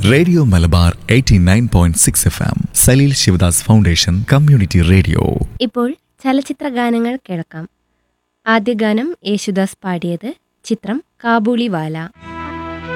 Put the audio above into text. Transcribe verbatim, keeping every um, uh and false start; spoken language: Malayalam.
Radio Malabar eighty nine point six F M Saleel Sivadas foundation community radio. ഇപ്പോൾ ചലച്ചിത്ര ഗാനങ്ങൾ കേൾക്കാം. ആദ്യ ഗാനം യേശുദാസ് പാടിയത്, ചിത്രം കാബൂളിവാല.